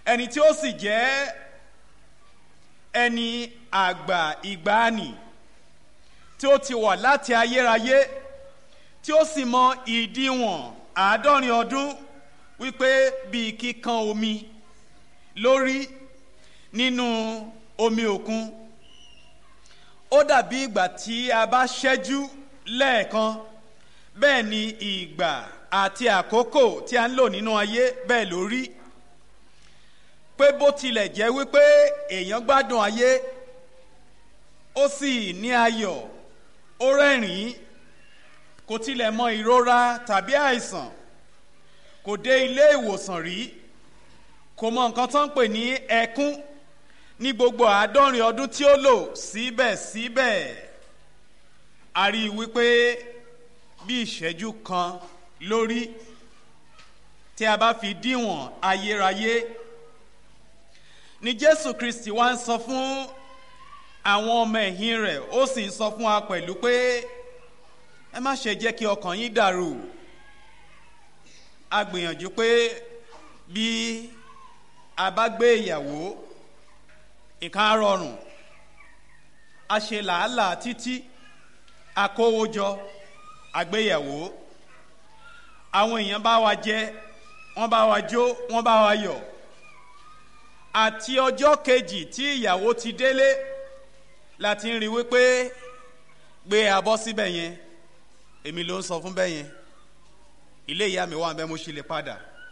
ẹni tí ó sì jẹ́ ẹni àgbà ìgbàanì tí ó ti wà láti ayérayé, tí ó sì mọ ìdíwọ̀n 70 ọdún wípé bí kíkan omi lórí nínú omi òkun. Ó dàbí ìgbà tí a bá ṣẹ́jú lẹ́ẹ̀kan, bẹ́ẹ̀ ni ìgbà àti àkókò tí a ń lò nínú ayé bẹ́ẹ̀ ló rí. Pé bó tilẹ̀ jẹ́ wípé èèyàn gbádùn ayé, ó sì ní ayọ̀, ó rẹ́rìn-ín, kò tilẹ̀ mọ ìrora tàbí àìsàn, kò dé ilé ìwòsàn rí, kò mọ nǹkan tó ń pè ní ẹkún ní gbogbo 70 ọdún tí ó lò. Síbẹ̀síbẹ̀ a rí i wípé bí ìṣẹ́jú kan lórí tí a bá fi díwọ̀n ayérayé ni Jésù Kristi wá ń sọ fún àwọn ọmọ ẹ̀yìn rẹ̀, ó sì ń sọ fún wa pẹ̀lú pé ẹ má ṣe jẹ́ kí ọkàn yín dàrú. A gbìyànjú pé bí a bá gbé ìyàwó, nǹkan á rọrùn, a ṣe làálàá títí, a kówó jọ, àgbéyàwó, àwọn èèyàn bá wa jẹ, wọ́n bá wa jó, wọ́n bá wa yọ̀. Àti ọjọ́ kejì tí ìyàwó ti délé láti ń rí wípé gbé abọ́ síbẹ̀ yẹn, èmi ló ń sọ fún bẹ́ẹ̀ yẹn, ilé ìyá mi wà ń bẹ, mo ṣì lè padà.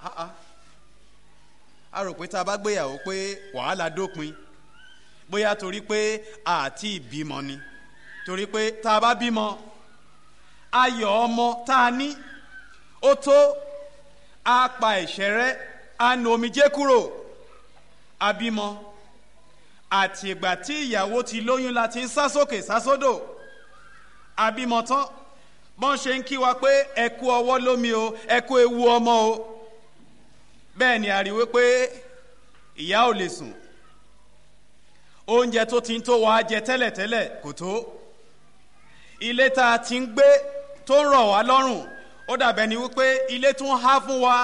A rò pé tá a bá gbéyàwó pé wàhálà dópin, bóyá torí pé àti ìbímọ ni, torí pé tá a bá bímọ, ayọ̀ ọmọ tá a ní ó tó, á pa ẹ̀ṣẹ̀ rẹ́, á nu omijé kúrò. Abímọ àti ìgbà tí ìyàwó ti lóyún láti ń sá sókè sá sódò. Abímọ tán bọ́n ṣe ń kí wa pé ẹ kú ọwọ́ lómi o, ẹ kú ewu ọmọ o, bẹ́ẹ̀ ni a rí wípé ìyá ò lè sùn, oúnjẹ tó ti ń tó wa jẹ tẹ́lẹ̀tẹ́lẹ̀ kò tó, ilé tá a ti ń gbé tó ń rọ̀ wá lọ́rùn, ó dàbẹ̀ ni wípé ilé tún há fún wa.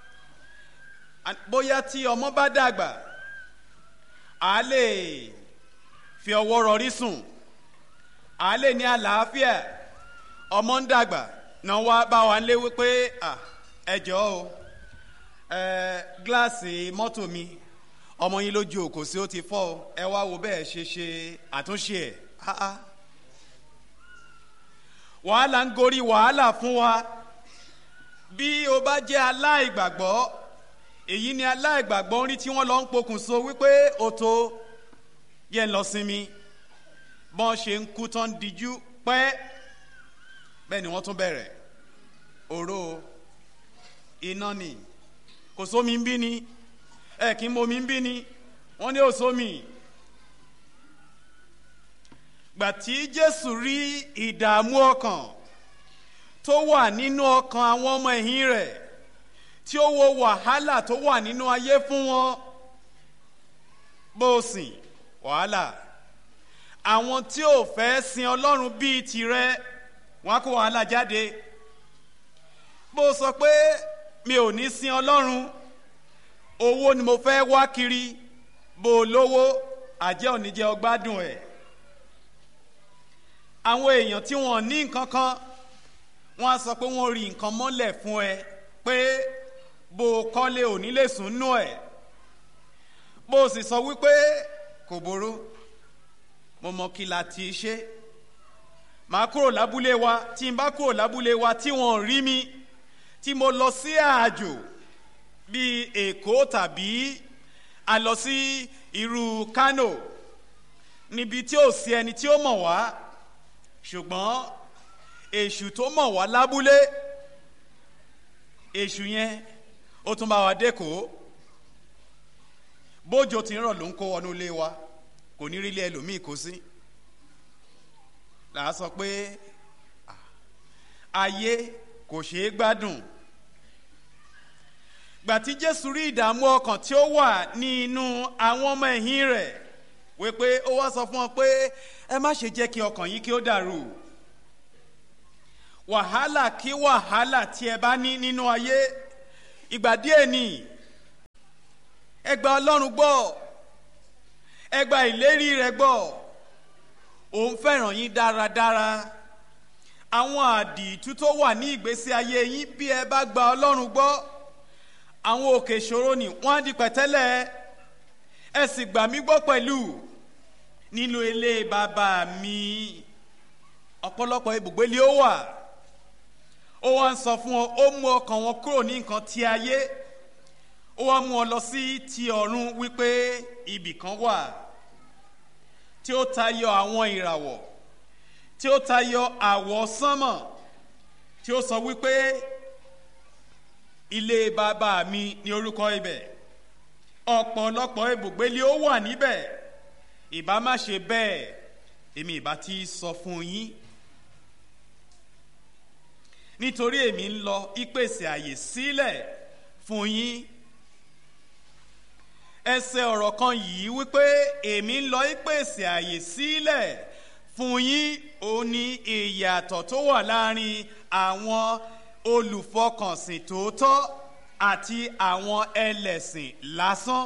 Bóyá tí ọmọ bá dàgbà, a lè fi ọwọ́ rọrí sùn, a lè ní àlàáfíà. Ọmọ ń dàgbà náà wá bá wa lé wípé ẹ jọ̀ọ́ o, gíláàsì mọ́tò mi, ọmọ yín lójú òkò sí ó ti fọ́ o, ẹ wá wo bẹ́ẹ̀ ṣe àtúnṣe ẹ̀. Wàhálà ń gorí wàhálà fún wa. Bí o bá jẹ́ aláìgbàgbọ́, èyí ni aláìgbàgbọ́ ń rí tí wọ́n lọ ń pokùnso wípé ó tó, yẹ ń lọ sinmi. Bọ́n ṣe ń kú tán díjú pẹ́, bẹ́ẹ̀ ni wọ́n tún bẹ̀rẹ̀. Òró iná ni, kò sómi ń bí ni, kí n momi ń bí ni, wọ́n ní ò sómi. Gbà tí Jésù rí ìdààmú ọkàn tó wà nínú ọkàn àwọn ọmọ ẹ̀yìn rẹ̀, tí ó wo wàhálà tó wà nínú ayé fún wọn, bó sìn wàhálà, àwọn tí ò fẹ́ sin Ọlọ́run bíi tirẹ̀, wọ́n á kó wàhálà jáde. Bó sọ pé mi ò ní sin Ọlọ́run, owó ni mo fẹ́ wá kiri, bó lówó àjẹ́ òní jẹ́ ọgbádùn ẹ̀. Àwọn èèyàn tí wọ́n ní nǹkan kan, wọ́n á sọ pé wọ́n rí nǹkan mọ́lẹ̀ fún ẹ, pé bó kọ́lé òní lè sùn nú ẹ̀. Bó sì sọ wípé kò boró, mo mọ kí la ti ṣe, màá kúrò lábúlé wa. Tí n bá kúrò lábúlé wa tí wọ́n rí mi, tí mo lọ sí àjò bíi Èkó tàbí a lọ sí irú Kánò, níbi tí ò sí ẹni tí ó mọ̀ wá, ṣùgbọ́n èṣù tó mọ̀ wá lábúlé, èṣù yẹn ó tún bá wa dẹ́kọ̀ọ́. Bójò tí ń rọ̀ ló ń kó wọnú ilé wa, kò ní rí ilé ẹlòmíì kó sí. Làá sọ pé ayé kò ṣeé gbádùn. Gbà tí Jésù rí ìdààmú ọkàn tí ó wà ní inú àwọn ọmọ ẹ̀yìn rẹ̀, wípé ó wá sọ fún wọn pé ẹ má ṣe jẹ́ kí ọkàn yín kí ó dàrú. Wàhálà kí wàhálà tí ẹ bá ní nínú ayé, ìgbà díẹ̀ ni, ẹ gba Ọlọ́run gbọ́, ẹ gba ìlérí rẹ̀ gbọ́. Òun fẹ́ràn yín dáradára. Àwọn àdììtú tó wà ní ìgbésí ayé yín, bí ẹ bá gba Ọlọ́run gbọ́, àwọn òkè ìṣòro ni wọ́n á di pẹ̀tẹ́lẹ̀. Ẹ sì gbà mí gbọ́ pẹ̀lú. Nínú ilé bàbá mi ọ̀pọ̀lọpọ̀ ibùgbé ni ó wà. Ó wá ń sọ fún ọ, ó mú ọkàn wọn kúrò ní nǹkan ti ayé, ó wá mú ọ lọ sí ti ọ̀run, wípé ibì kan wà tí ó tayọ àwọn ìràwọ̀, tí ó tayọ àwọ̀ sánmọ̀, tí ó sọ wípé ilé bàbá mi ni orúkọ ibẹ̀. Ọ̀pọ̀lọpọ̀ ibùgbé ni ó wà níbẹ̀. Ìbá má ṣe bẹ́ẹ̀, èmi ìbá ti sọ fún yín. Nítorí èmi ń lọ ìpèsè àyè sílẹ̀ fún yín. Ẹsẹ̀ ọ̀rọ̀ kan yìí wípé èmi ń lọ ìpèsè àyè sílẹ̀ fún yín, ó ní ìyàtọ̀ tó wà láàrin àwọn olùfọkànsìn tòótọ́ àti àwọn ẹlẹ́sìn lásán.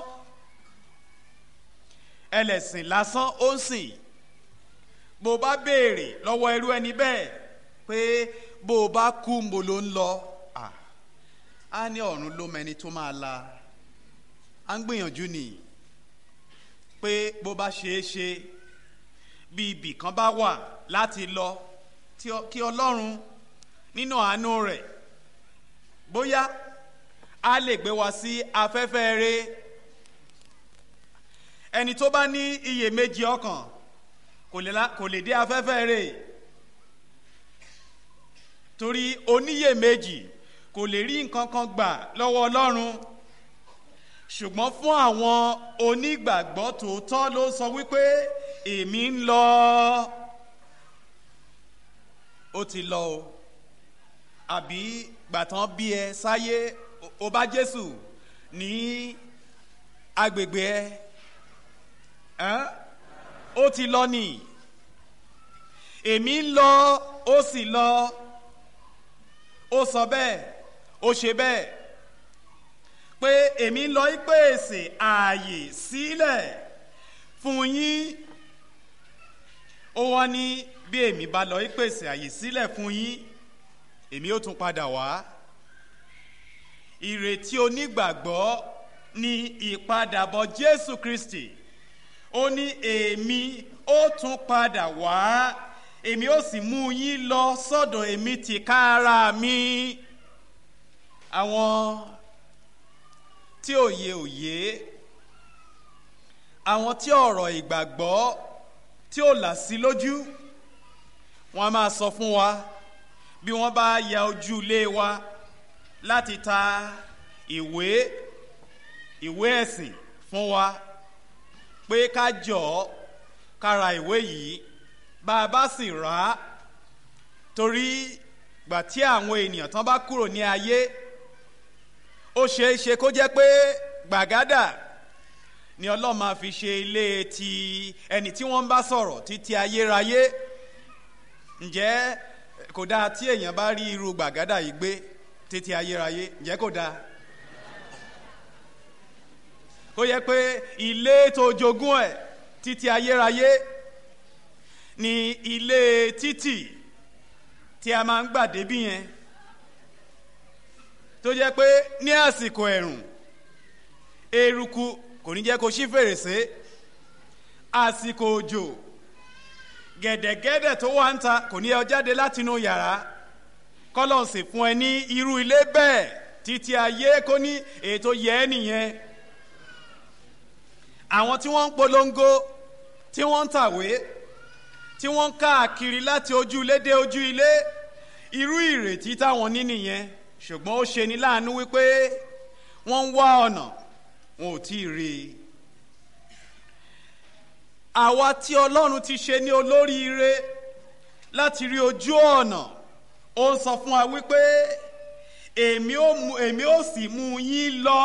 Ẹlẹ́sìn lásán ó ń sìn. Bó bá béèrè lọ́wọ́ irú ẹni bẹ́ẹ̀ pé bó bá kú mo ló ń lọ, á ní ọ̀run ló mẹni tó máa la. À ń gbìyànjú ni pé bó bá ṣeé ṣe bí ibì kan bá wà láti lọ, kí Ọlọ́run nínú àánú rẹ̀ bóyá a lè gbé wa sí afẹ́fẹ́ rere. Ẹni tó bá ní iyèméjì ọkàn kò lè dé afẹ́fẹ́ rere, torí oníyèméjì kò lè rí nǹkan kan gbà lọ́wọ́ Ọlọ́run. Ṣùgbọ́n fún àwọn onígbàgbọ́ tòótọ́ ló sọ wípé èmi ń lọ. Ó ti lọ o. Àbí gbàtàn bí ẹ sáyé ó bá Jésù ní agbègbè ẹ, ó ti lọ ni. Èmi ń lọ, ó sì lọ. Ó sọ bẹ́ẹ̀, ó ṣe bẹ́ẹ̀, pé èmi ń lọ ìpèsè ààyè sílẹ̀ fún yín. Ó wá ní bí èmi bá lọ ìpèsè ààyè sílẹ̀ fún yín, èmi ó tún padà wá. Ìrètí onígbàgbọ́ ni ìpadàbọ̀ Jésù Kristi. Ó ní èmi ó tún padà wá, èmi ó sì mú yín lọ sọ́dọ̀ èmi tìkára mi. Àwọn tí òye, àwọn tí ọ̀rọ̀ ìgbàgbọ́ tí ó là sí lójú, wọ́n á máa sọ fún wa bí wọ́n bá ya ojú ilé wa láti ta ìwé ẹ̀sìn fún wa, pé ká jọ̀ọ́ ká ra ìwé yìí. Bá a bá sì rà á, torí gbà tí àwọn ènìyàn tán bá kúrò ní ayé, ó ṣeé ṣe kó jẹ́ pé gbàgádà ni Ọlọ́run máa fi ṣe ilé ti ẹni tí wọ́n ń bá sọ̀rọ̀ títí ayérayé. Ǹjẹ́ kò dáa tí èèyàn bá rí irú gbàgádà yìí gbé títí ayérayé? Ǹjẹ́ kò dáa? Kó yẹ pé ilé tó jogún ẹ̀ títí ayérayé ni ilé títì tí a máa ń gbà débí yẹn, tó jẹ́ pé ní àsìkò ẹ̀rùn eruku kò ní jẹ́ kó ṣí fèrèsé, àsìkò òjò gẹ̀dẹ̀gẹ̀dẹ̀ tó wà ń ta kò ní ọ jáde látinú yàrá. kọ́lọ́n sì fún ẹ ní irú ilé bẹ́ẹ̀ títí ayé, kó ní ètò yẹ ẹ́ nìyẹn. àwọn tí wọ́n ń polongo, tí wọ́n ń tàwé, tí wọ́n ń káàkiri láti ojú ilé dé ojú ilé, irú ìrètí táwọn ní nìyẹn. ṣùgbọ́n ó ṣe ní láàánú wípé wọ́n ń wá ọ̀nà, wọn ò tí ì rí i. àwa tí Ọlọ́run ti ṣe ní olóríire láti rí ojú ọ̀nà, ó ń sọ fún wa wípé èmi ó sì mú yín lọ.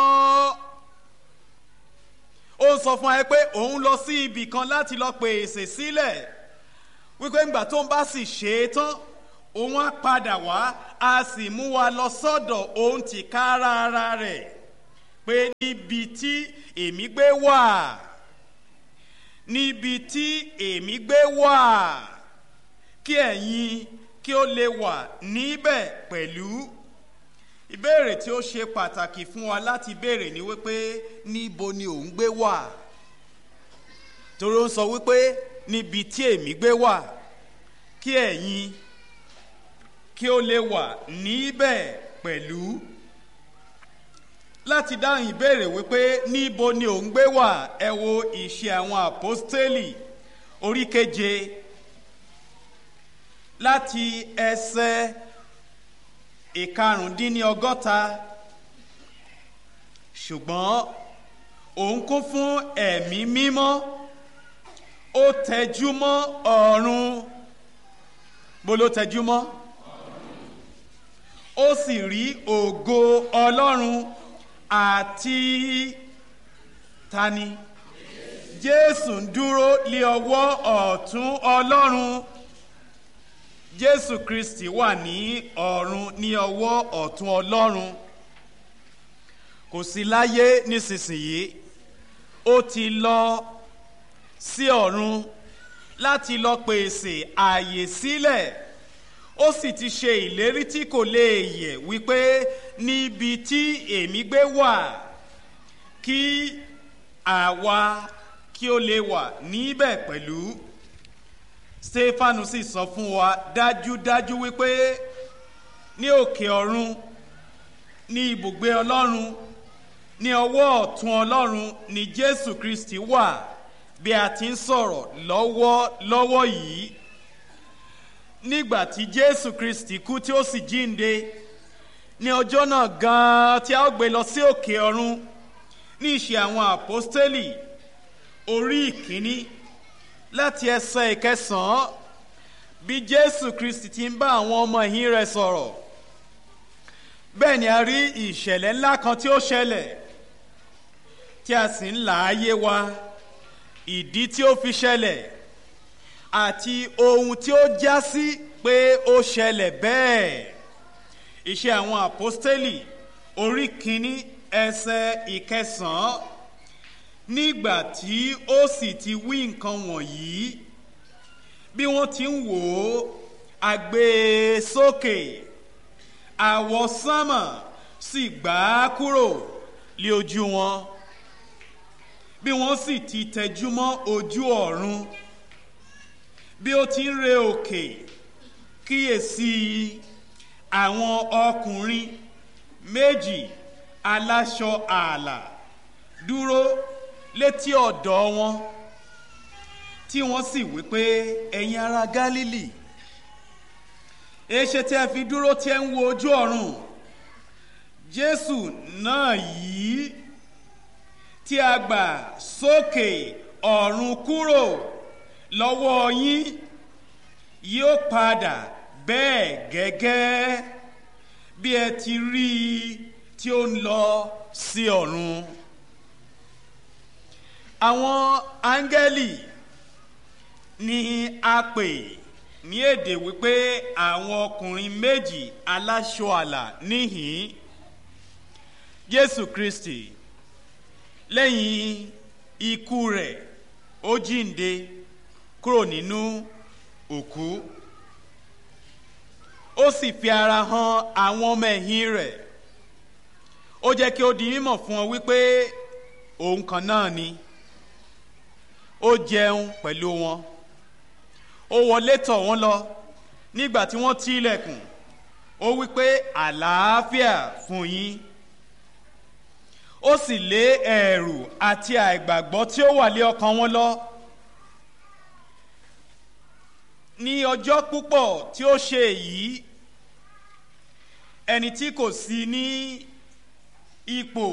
ó ń sọ fún wa pé òun lọ sí ibì kan láti lọ pèsè sílẹ̀, wípé ńgbà tó ń bá sì ṣe é tán, òun á padà wá, a sì mú wa lọ sọ́dọ̀ òun tìkára ara rẹ̀. pé níbi tí èmi gbé wà, níbi tí èmi gbé wà, kí ẹ̀yin kí ó lè wà níbẹ̀ pẹ̀lú. Ìbéèrè tí ó ṣe pàtàkì fún wa láti béèrè ni wípé níbo ni òun gbé wà? Torí ó ń sọ wípé níbi tí èmi gbé wà, kí ẹ̀yin kí ó lè wà níbẹ̀ pẹ̀lú. Láti dáhùn ìbéèrè wípé níbo ni òun gbé wà, ẹ wo Ìṣe àwọn Àpọ́stélì orí 7 láti ẹsẹ̀ 65. Ṣùgbọ́n òun kún fún ẹ̀mí mímọ́, ó tẹjúmọ́ ọ̀run. Bó ló tẹjúmọ́? Ó sì rí ògo Ọlọ́run àti tani? Jésù ń dúró lé ọwọ́ ọ̀tún Ọlọ́run. Jésù Kristi wà ní ọ̀run ní ọwọ́ ọ̀tún Ọlọ́run. Kò sí láyé nísinsìnyí, ó ti lọ sí ọ̀run láti lọ pèsè ààyè sílẹ̀. Ó sì ti ṣe ìlérí tí kò lè yẹ̀ wípé níbi tí èmi gbé wà, kí àwa kí ó lè wà níbẹ̀ pẹ̀lú. Stefanu sì sọ fún wa dájúdájú wípé ní òkè ọ̀run, ní ibùgbé Ọlọ́run, ní ọwọ́ ọ̀tún Ọlọ́run ni Jésù Kristi wà bí a ti ń sọ̀rọ̀ lọ́wọ́ yìí. Nígbà tí Jésù Kristi kú tí ó sì jíǹde, ní ọjọ́ náà gan-an tí a ó gbé lọ sí òkè ọ̀run, ní Ìṣe àwọn Àpọ́stélì orí 1 láti ẹsẹ̀ 9, bí Jésù Kristi ti ń bá àwọn ọmọ ẹ̀yìn rẹ̀ sọ̀rọ̀, bẹ́ẹ̀ ni a rí ìṣẹ̀lẹ̀ ńlá kan tí ó ṣẹlẹ̀, tí a sì ń là á yé wa ìdí tí ó fi ṣẹlẹ̀ àti ohun tí ó já sí pé ó ṣẹlẹ̀ bẹ́ẹ̀. Ìṣe àwọn Àpọ́stélì orí 1 ẹsẹ̀ 9. Nígbà tí ó sì ti wí nǹkan wọ̀nyí, bí wọ́n ti ń wò ó, a gbé e sókè, àwọsánmà sì gbà á kúrò lé ojú wọn. Bí wọ́n sì ti tẹjúmọ́ ojú ọ̀run, bí ó ti ń re òkè, kíyèsí àwọn ọkùnrin 2 aláṣọ ààlà dúró létí ọ̀dọ̀ wọn, tí wọ́n sì wí pé, ẹ̀yin ará Gálílì, èéṣe tí ẹ fi dúró tí ẹ ń wo ojú ọ̀run? Jésù náà yìí tí a gbà sókè ọ̀run kúrò lọ́wọ́ yín yóò padà bẹ́ẹ̀ gẹ́gẹ́ bí ẹ ti rí i tí ó ń lọ sí ọ̀run. Àwọn áńgẹ́lì ni a pè ní èdè wípé àwọn ọkùnrin 2 aláṣọ àlà níhìn. Jésù Kristi lẹ́yìn ikú rẹ̀ ó jíǹde kúrò nínú òkú, ó sì fi ara hàn àwọn ọmọ ẹ̀yìn rẹ̀. Ó jẹ́ kí ó di mímọ̀ fún wọn wípé òun kan náà ni. Ó jẹun pẹ̀lú wọn, ó wọlé tọ̀ wọ́n lọ. Nígbà tí wọ́n ti ilẹ̀kùn, ó wípé àlàáfíà fún yín. Ó sì lé ẹ̀rù àti àìgbàgbọ́ tí ó wà lé ọkàn wọn lọ. Ní ọjọ́ púpọ̀ tí ó ṣe èyí, ẹni tí kò sí ní ipò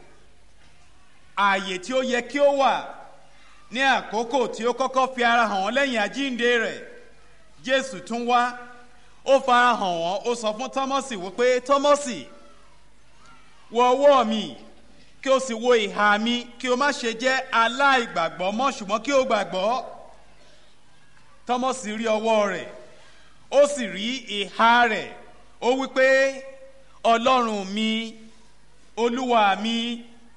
ààyè tí ó yẹ kí ó wà ní àkókò tí ó kọ́kọ́ fi ara hàn wọ́n lẹ́yìn àjíǹde rẹ̀, Jésù tún wá, ó fara hàn wọ́n. Ó sọ fún Tọ́mọ́sì wípé, Tọ́mọ́sì, wo ọwọ́ mi, kí o sì wo ìhà mi, kí o má ṣe jẹ́ aláìgbàgbọ́ mọ́, ṣùgbọ́n kí o gbàgbọ́. Tọ́mọ́sì rí ọwọ́ rẹ̀, ó sì rí ìhà rẹ̀. Ó wípé, Ọlọ́run mi, Olúwa mi.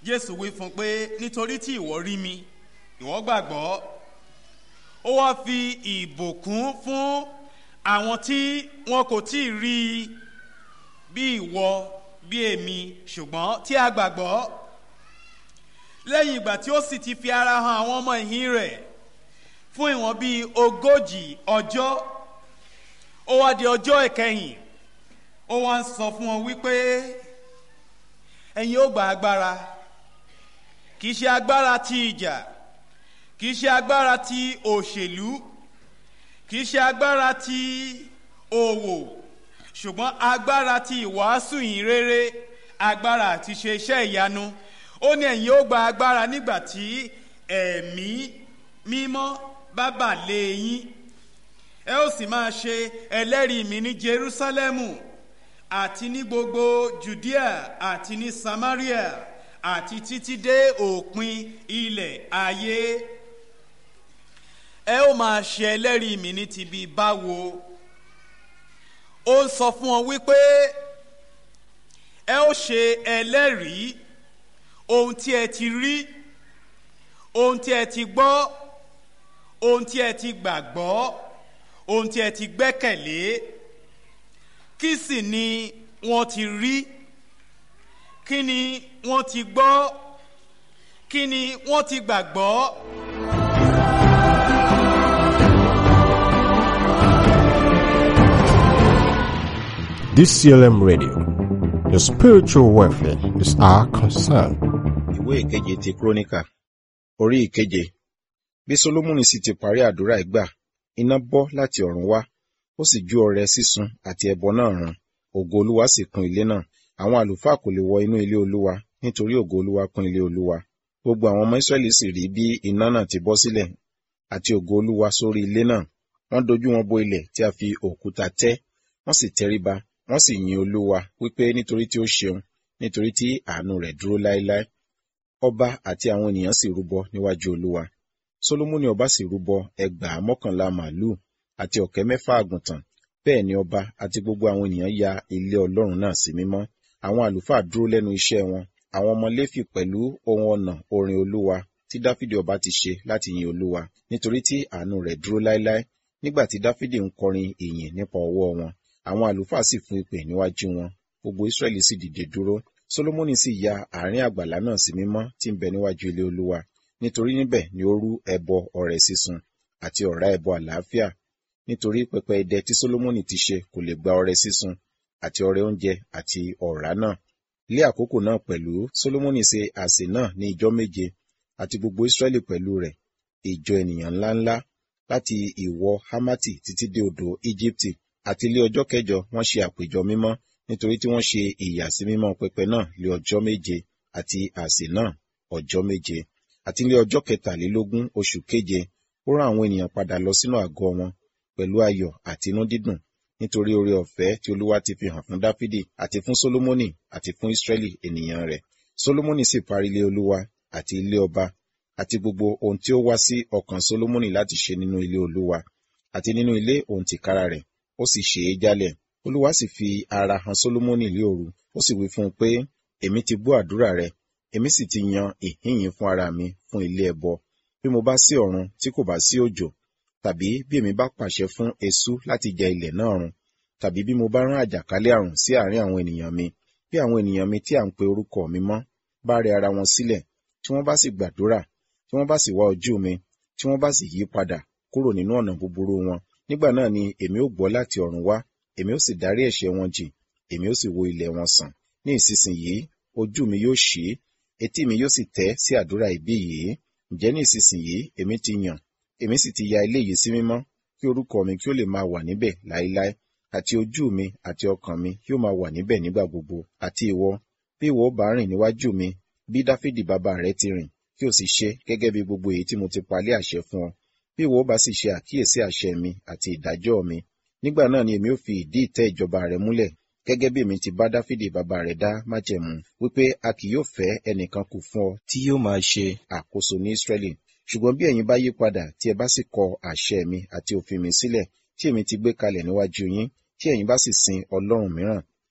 Jésù wí fún pé nítorí tí ìwọ rí mi ìwọ gbàgbọ́. Ó wá fi ìbùkún fún àwọn tí wọn kò tí ì rí i bí ìwọ bí èmi ṣùgbọ́n tí a gbàgbọ́. Lẹ́yìn ìgbà tí ó sì ti fi ara hàn àwọn ọmọ ẹ̀yìn rẹ̀ fún ìwọ̀n bíi 40 ọjọ́, ó wá di ọjọ́ ìkẹyìn, ó wá ń sọ fún wọn wípé ẹ̀yin ó gba agbára. Kì í ṣe agbára ti ìjà, kì í ṣe agbára ti òṣèlú, kì í ṣe agbára ti òwò, ṣùgbọ́n agbára ti ìwàásù ìyìn rere, agbára àti ṣe iṣẹ́ ìyanu. Ó ní ẹ̀yin ó gba agbára nígbà tí ẹ̀mí mímọ́ bá bà lé yín. Ẹ ó sì máa ṣe ẹlẹ́rìí mi ní Jerúsálẹ́mù àti ní gbogbo Jùdíà àti ní Samaria àti títí dé òpin ilẹ̀ ayé. Ẹ ó máa ṣe ẹlẹ́rìí mi ní ti bí báwo. Ó ń sọ fún wọn wípé ẹ ó ṣe ẹlẹ́rìí ohun tí ẹ ti rí, ohun tí ẹ ti gbọ́, ohun tí ẹ ti gbàgbọ́, ohun tí ẹ ti gbẹ́kẹ̀lé. Kí sì ni wọ́n ti rí? Kí ni wọ́n ti gbọ́? Kí ni wọ́n ti gbàgbọ́? DCLM Radio. Your spiritual welfare is our concern. Ìwé ìkeje ti Kíróníkà, orí ìkeje. Bí Sólómọ́nì sì ti parí àdúrà ìgbà, iná bọ́ láti ọ̀run wá, ó sì ju ọrẹ sísun àti ẹbọ náà run. Ògo Olúwa sì kún ilé náà. Àwọn àlùfáà kò lè wọ inú ilé Olúwa, nítorí ògo Olúwa kún ilé Olúwa. Gbogbo àwọn ọmọ Ísírẹ́lì sì rí bí iná náà ti bọ́ sílẹ̀, àti ògo Olúwa sórí ilé náà. Wọ́n dojú wọn bo ilẹ̀ tí a fi òkúta tẹ́, wọ́n sì tẹríba, wọ́n sì yin Olúwa, wípé nítorí tí ó ṣeun, nítorí tí àánú rẹ̀ dúró láéláé. Ọba àti àwọn ènìyàn sì rúbọ níwájú Olúwa. Sólómọ́nì ọba sì rúbọ 11,000 màlúù àti 600 àgùntàn. Bẹ́ẹ̀ ni ọba àti gbogbo àwọn ènìyàn ya ilé Ọlọ́run náà sí mímọ́. Àwọn àlùfáà dúró lẹ́nu iṣẹ́ wọn, àwọn ọmọ Léfì pẹ̀lú ohun ọ̀nà orin Olúwa tí Dáfídì ọba ti ṣe láti yin Olúwa, nítorí tí àánú rẹ̀ dúró láéláé. Nígbà tí Dáfídì ń kọrin ìyìn nípa ọwọ́ wọn, àwọn àlùfáà sì fún ìpè níwájú wọn, gbogbo Ísírẹ́lì sì dìde dúró. Sólómọ́nì sì ya àárín àgbàlá náà sí mímọ́ tí ń bẹ níwájú ilé Olúwa, nítorí níbẹ̀ ni ó rú ẹbọ ọrẹ sísun àti ọ̀rá ẹbọ àlàáfíà. Nítorí pẹpẹ idẹ tí Sólómọ́nì ti ṣe kò lè gba ọrẹ sísun àti ọrẹ oúnjẹ àti ọ̀rá náà. Lé àkókò náà pẹ̀lú, Sólómọ́nì ṣe àsè náà ní ijọ́ 7, àti gbogbo Ísírẹ́lì pẹ̀lú rẹ̀, ìjọ ènìyàn ńláńlá, láti ìwọ̀ Hámátì títí dé odò Íjíbítì. Àti lé ọjọ́ 9 wọ́n ṣe àpéjọ mímọ́, nítorí tí wọ́n ṣe ìyàsímímọ́ pẹpẹ náà lé ọjọ́ 7, àti àsè náà ọjọ́ 7. Àti lé ọjọ́ 23 oṣù keje, ó rán àwọn ènìyàn padà lọ sínú àgọ́ wọn pẹ̀lú ayọ̀ àti inú dídùn, nítorí oore ọ̀fẹ́ tí Olúwa ti fi hàn fún Dáfídì àti fún Sólómọ́nì àti fún Ísírẹ́lì ènìyàn rẹ̀. Sólómọ́nì sì parí ilé Olúwa àti ilé ọba àti gbogbo ohun tí ó wá sí ọkàn Sólómọ́nì láti ṣe nínú ilé Olúwa àti nínú ilé òun tìkára rẹ̀, ó sì ṣe é jálẹ̀. Olúwa sì fi ara hàn Sólómọ́nì lé òru, ó sì wí fún un pé, èmi ti gbọ́ àdúrà rẹ, èmi sì ti yan ìhínyìn fún ara mi fún ilé ẹbọ. Bí mo bá ṣí ọ̀run tí kò bá sí òjò, tàbí bí èmi bá pàṣẹ fún eṣú láti jẹ ilẹ̀ náà run, tàbí bí mo bá rán àjàkálẹ̀ àrùn sí àárín àwọn ènìyàn mi, bí àwọn ènìyàn mi tí à ń pe orúkọ mi mọ́ bá rẹ ara wọn sílẹ̀, tí wọ́n bá sì gbàdúrà, tí wọ́n bá sì wá ojú mi, tí wọ́n bá sì yí padà kúrò nínú ọ̀nà búburú wọn, nígbà náà ni èmi ó gbọ́ láti ọ̀run wá, èmi ó sì dárí ẹ̀ṣẹ̀ wọn jì, èmi ó sì wo ilẹ̀ wọn sàn. Ní ìsinsìnyí ojú mi yóò ṣí, etí mi yóò sì tẹ́ sí àdúrà ìbí yìí. Ǹjẹ́ ní ìsinsìnyí èmi ti yàn, èmi sì ti ya ilé yìí sí mímọ́, kí orúkọ mi kí ó lè máa wà níbẹ̀ láéláé, àti ojú mi àti ọkàn mi yóò máa wà níbẹ̀ nígbà gbogbo. Àti ìwọ, bí ìwọ bá rìn níwájú mi, bí Dáfídì bàbá rẹ ti rìn, kí o sì ṣe gẹ́gẹ́ bí gbogbo èyí tí mo ti pa lé àṣẹ fún ọ. Bí ìwọ bá sì ṣe àkíyèsí àṣẹ mi àti ìdájọ́ mi, nígbà náà ni èmi ó fi ìdí ìtẹ́ ìjọba rẹ múlẹ̀, gẹ́gẹ́ bí èmi ti bá Dáfídì bàbá rẹ̀ dá májẹ̀mú, wípé a kì yóò fẹ́ ẹnìkan kù fún ọ tí yóò máa ṣe àkóso ní Ísírẹ́lì. Ṣùgbọ́n bí ẹ̀yin bá yí padà tí ẹ bá sì kọ àṣẹ mi àti òfin mi sílẹ̀ tí èmi ti gbé kalẹ̀ níwájú yín, tí ẹ̀yin bá sì sin ọlọ́run mìíràn,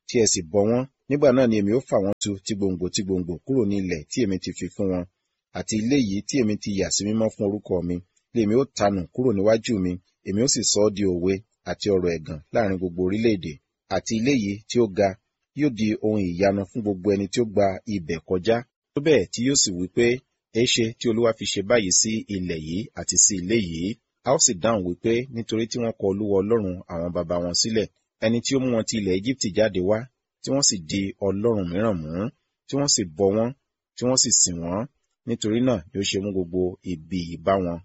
tí ẹ sì bọ wọ́n, nígbà náà ni èmi ó fà wọ́n tu ti gbòǹgbò kúrò ní ilẹ̀ tí èmi ti fi fún wọn, àti ilé yìí tí èmi ti yà sí mímọ́ fún orúkọ mi, lèmi ó tanù kúrò níwájú mi, èmi ó sì sọ ọ́ di òwe àti ọ̀rọ̀ ẹ̀gàn láàrin gbogbo orílẹ̀-èdè. Àti ilé yìí tí ó ga yóò di ohun ìyanu fún gbogbo ẹni tí ó gba ibẹ̀ kọjá, tó bẹ́ẹ̀ tí yóò sì wí pé, èéṣe tí Olúwa fi ṣe báyìí sí ilẹ̀ yìí àti sí ilé yìí? A ó sì dáhùn wípé, nítorí tí wọ́n kọ Olúwa Ọlọ́run àwọn baba wọn sílẹ̀, ẹni tí ó mú wọn ti ilẹ̀ Égíptì jáde wá, tí wọ́n sì di ọlọ́run mìíràn mú, tí wọ́n sì bọ wọ́n, tí wọ́n sì sìn wọ́n, nítorí náà ni ó ṣe mú gbogbo ibi yìí bá wọn.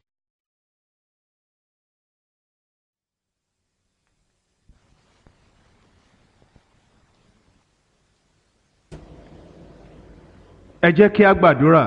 Ẹ jẹ́ kí a gbàdúrà.